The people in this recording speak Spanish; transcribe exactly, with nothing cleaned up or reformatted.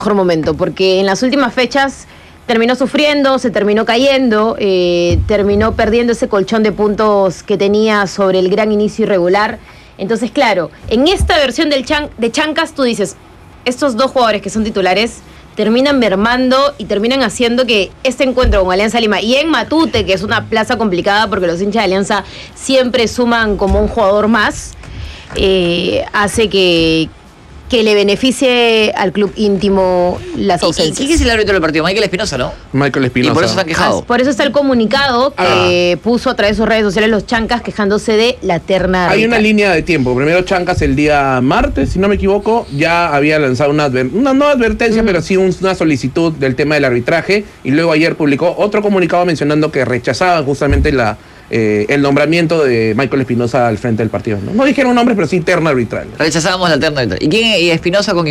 mejor momento, porque en las últimas fechas terminó sufriendo, se terminó cayendo, eh, terminó perdiendo ese colchón de puntos que tenía sobre el gran inicio irregular. Entonces, claro, en esta versión del Chan, de Chancas, tú dices, estos dos jugadores que son titulares terminan mermando y terminan haciendo que este encuentro con Alianza Lima y en Matute, que es una plaza complicada porque los hinchas de Alianza siempre suman como un jugador más, eh, hace que... que le beneficie al club íntimo las ausencias. ¿Y quién es el árbitro del partido? Michael Espinosa, ¿no? Michael Espinosa. Y por eso se han quejado. Por eso está el comunicado que ah. puso a través de sus redes sociales los Chancas quejándose de la terna Hay arbitral. una línea de tiempo. Primero Chancas el día martes, si no me equivoco, ya había lanzado una, adver una no advertencia, mm. pero sí un, una solicitud del tema del arbitraje. Y luego ayer publicó otro comunicado mencionando que rechazaban justamente la... Eh, el nombramiento de Michael Espinosa al frente del partido. No, no dijeron nombres, pero sí terna arbitral. Rechazábamos la terna arbitral. ¿Y quién y Espinosa con quién?